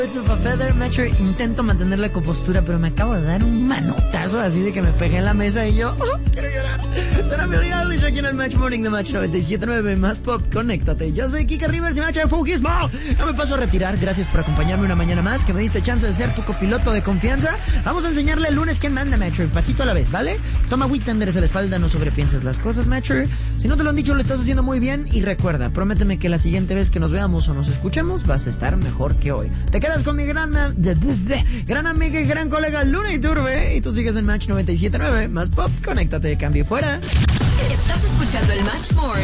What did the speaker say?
Birds of a Feather, Metro. Intento mantener la compostura, pero me acabo de dar un manotazo así de que me pegué en la mesa y yo, quiero llorar. Suena Billie Eilish aquí en el Match Morning de Match 97.9, más pop, conéctate. Yo soy Kika Rivers y Match de Fujismo. No me paso a retirar, gracias por acompañarme una mañana más, que me diste chance de ser tu copiloto de confianza. Vamos a enseñarle el lunes quién manda, Metro, pasito a la vez, ¿vale? Toma agüita, endereza la espalda, no sobrepienses las cosas, Metro. Si no te lo han dicho, lo estás haciendo muy bien y recuerda, prométeme que la siguiente vez que nos veamos o nos escuchemos vas a estar mejor que hoy. Te quedas con mi gran amiga y gran colega Luna Iturbe y tú sigues en Match 97.9, más pop, conéctate, cambio fuera. Estás escuchando el Match Morning.